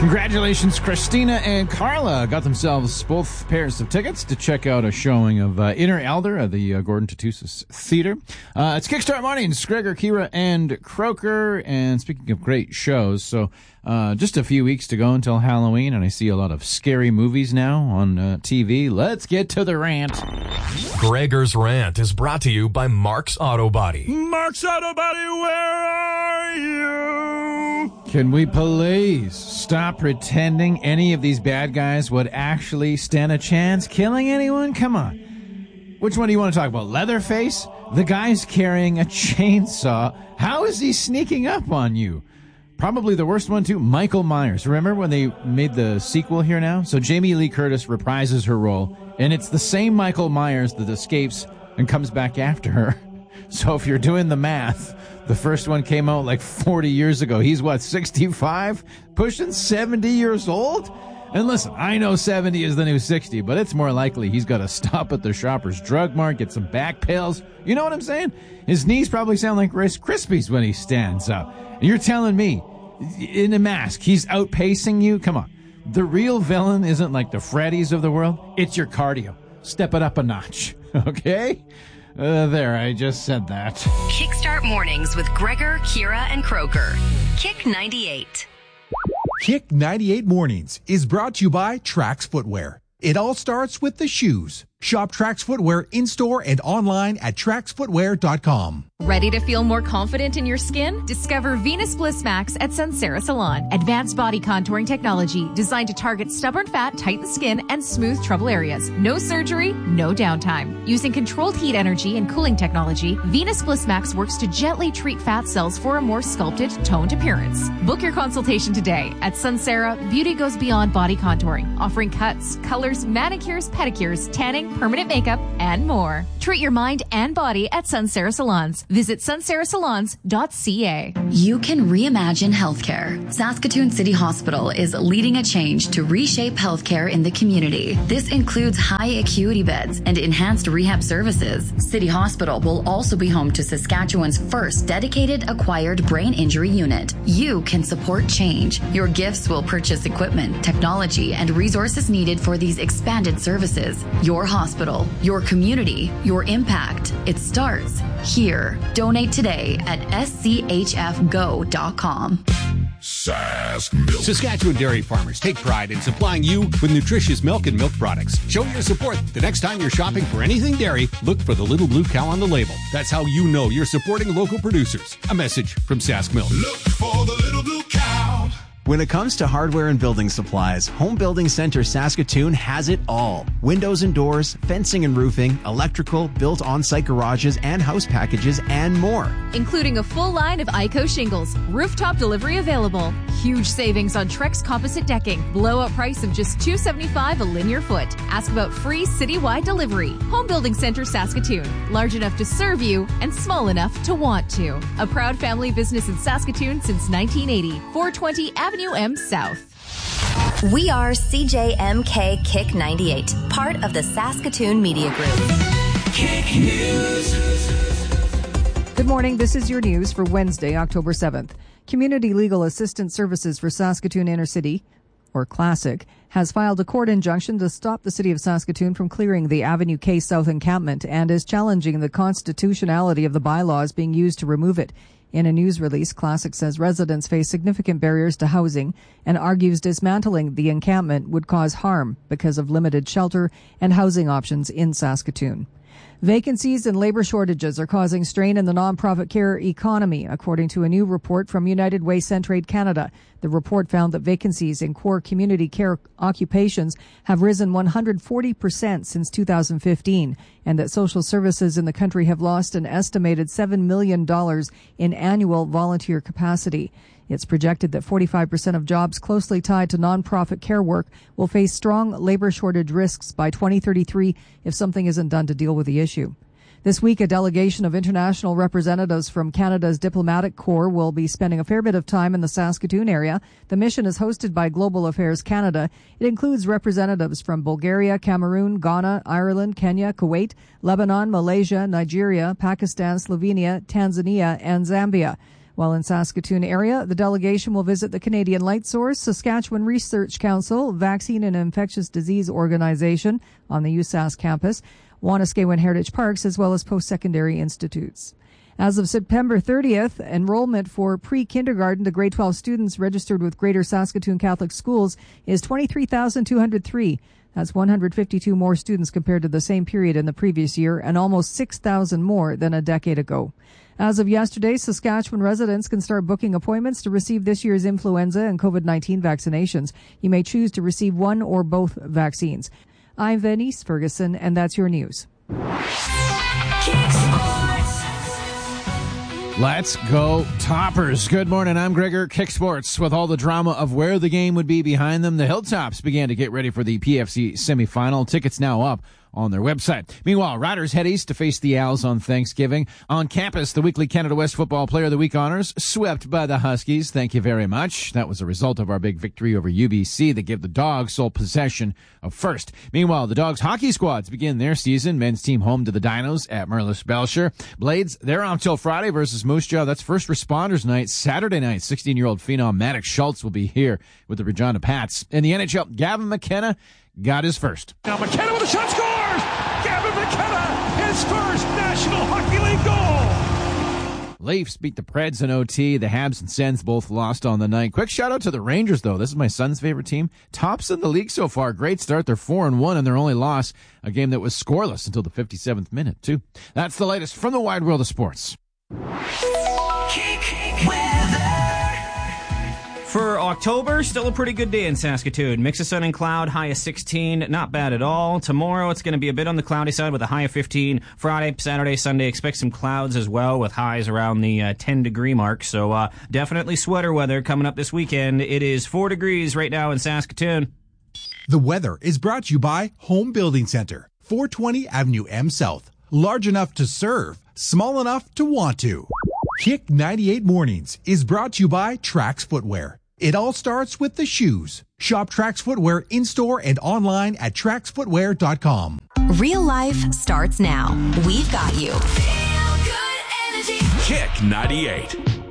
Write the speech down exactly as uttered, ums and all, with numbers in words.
Congratulations, Christina and Carla got themselves both pairs of tickets to check out a showing of uh, Inner Elder at the uh, Gordon Tatusis Theater. Uh, it's Kickstart Mornings, Gregor, Kira, and Croker. And speaking of great shows, so uh, just a few weeks to go until Halloween, and I see a lot of scary movies now on uh, T V. Let's get to the rant. Gregor's Rant is brought to you by Mark's Auto Body. Mark's Auto Body, where are you? Can we please stop pretending any of these bad guys would actually stand a chance killing anyone? Come on. Which one do you want to talk about? Leatherface? The guy's carrying a chainsaw. How is he sneaking up on you? Probably the worst one, too, Michael Myers. Remember when they made the sequel here now? So Jamie Lee Curtis reprises her role, and it's the same Michael Myers that escapes and comes back after her. So if you're doing the math, the first one came out like forty years ago. He's, what, sixty-five? Pushing seventy years old? And listen, I know seventy is the new sixty, but it's more likely he's got to stop at the Shoppers Drug Mart, get some back pills. You know what I'm saying? His knees probably sound like Rice Krispies when he stands up. And you're telling me, in a mask, he's outpacing you? Come on. The real villain isn't like the Freddys of the world. It's your cardio. Step it up a notch. Okay? Uh, there, I just said that. Kickstart Mornings with Gregor, Kira, and Croker. Kick ninety-eight. Kick ninety-eight Mornings is brought to you by Trax Footwear. It all starts with the shoes. Shop Trax Footwear in-store and online at trax footwear dot com. Ready to feel more confident in your skin? Discover Venus Bliss Max at Sunsera Salon. Advanced body contouring technology designed to target stubborn fat, tighten skin, and smooth trouble areas. No surgery, no downtime. Using controlled heat energy and cooling technology, Venus Bliss Max works to gently treat fat cells for a more sculpted, toned appearance. Book your consultation today. At Sunsera, beauty goes beyond body contouring, offering cuts, colors, manicures, pedicures, tanning, permanent makeup, and more. Treat your mind and body at Sunsera Salons. Visit sunsera salons dot c a. You can reimagine healthcare. Saskatoon City Hospital is leading a change to reshape healthcare in the community. This includes high acuity beds and enhanced rehab services. City Hospital will also be home to Saskatchewan's first dedicated acquired brain injury unit. You can support change. Your gifts will purchase equipment, technology, and resources needed for these expanded services. Your hospital, your community, your impact. It starts here. Donate today at s c h f go dot com. Sask Milk. Saskatchewan dairy farmers take pride in supplying you with nutritious milk and milk products. Show your support. The next time you're shopping for anything dairy, look for the little blue cow on the label. That's how you know you're supporting local producers. A message from Sask Milk. Look for the little blue cow. When it comes to hardware and building supplies, Home Building Center Saskatoon has it all. Windows and doors, fencing and roofing, electrical, built on-site garages and house packages, and more. Including a full line of I C O shingles, rooftop delivery available, huge savings on Trex composite decking, blowout price of just two dollars and seventy-five cents a linear foot. Ask about free citywide delivery. Home Building Center Saskatoon, large enough to serve you and small enough to want to. A proud family business in Saskatoon since nineteen eighty. four twenty Avenue M South. We are C J M K Kick ninety-eight, part of the Saskatoon Media Group. Kick News. Good morning. This is your news for Wednesday, October seventh. Community Legal Assistance Services for Saskatoon Inner City, or Classic, has filed a court injunction to stop the City of Saskatoon from clearing the Avenue K South encampment and is challenging the constitutionality of the bylaws being used to remove it. In a news release, Classic says residents face significant barriers to housing and argues dismantling the encampment would cause harm because of limited shelter and housing options in Saskatoon. Vacancies and labor shortages are causing strain in the nonprofit care economy, according to a new report from United Way Centraide Canada. The report found that vacancies in core community care occupations have risen one hundred forty percent since two thousand fifteen, and that social services in the country have lost an estimated seven million dollars in annual volunteer capacity. It's projected that forty-five percent of jobs closely tied to nonprofit care work will face strong labor shortage risks by twenty thirty-three if something isn't done to deal with the issue. This week, a delegation of international representatives from Canada's diplomatic corps will be spending a fair bit of time in the Saskatoon area. The mission is hosted by Global Affairs Canada. It includes representatives from Bulgaria, Cameroon, Ghana, Ireland, Kenya, Kuwait, Lebanon, Malaysia, Nigeria, Pakistan, Slovenia, Tanzania, and Zambia. While in Saskatoon area, the delegation will visit the Canadian Light Source, Saskatchewan Research Council, Vaccine and Infectious Disease Organization on the U S A S campus, Wanuskewin Heritage Parks, as well as post-secondary institutes. As of September thirtieth, enrollment for pre-kindergarten to grade twelve students registered with Greater Saskatoon Catholic Schools is twenty-three thousand two hundred three. That's one hundred fifty-two more students compared to the same period in the previous year and almost six thousand more than a decade ago. As of yesterday, Saskatchewan residents can start booking appointments to receive this year's influenza and COVID nineteen vaccinations. You may choose to receive one or both vaccines. I'm Venice Ferguson, and that's your news. Let's go Toppers. Good morning, I'm Gregor. Kick Sports. With all the drama of where the game would be behind them, the Hilltops began to get ready for the P F C semifinal. Tickets now up on their website. Meanwhile, Riders head east to face the Owls on Thanksgiving. On campus, the weekly Canada West Football Player of the Week honors swept by the Huskies. Thank you very much. That was a result of our big victory over U B C that gave the Dogs sole possession of first. Meanwhile, the Dogs hockey squads begin their season. Men's team home to the Dinos at Merlis Belcher. Blades, they're on till Friday versus Moose Jaw. That's first responders night. Saturday night, sixteen-year-old phenom Maddox Schultz will be here with the Regina Pats. In the N H L, Gavin McKenna got his first. Now McKenna with a shot, scores! Gavin McKenna, his first National Hockey League goal! Leafs beat the Preds in O T. The Habs and Sens both lost on the night. Quick shout out to the Rangers, though. This is my son's favorite team. Tops in the league so far. Great start. They're four and one, and their only loss, a game that was scoreless until the fifty-seventh minute, too. That's the latest from the wide world of sports. For October, still a pretty good day in Saskatoon. Mix of sun and cloud, high of sixteen, not bad at all. Tomorrow, it's going to be a bit on the cloudy side with a high of fifteen. Friday, Saturday, Sunday, expect some clouds as well with highs around the uh, ten degree mark. So uh, definitely sweater weather coming up this weekend. It is four degrees right now in Saskatoon. The weather is brought to you by Home Building Center, four twenty Avenue M South. Large enough to serve, small enough to want to. Kick ninety-eight Mornings is brought to you by Trax Footwear. It all starts with the shoes. Shop Trax Footwear in-store and online at trax footwear dot com. Real life starts now. We've got you. Kick ninety-eight.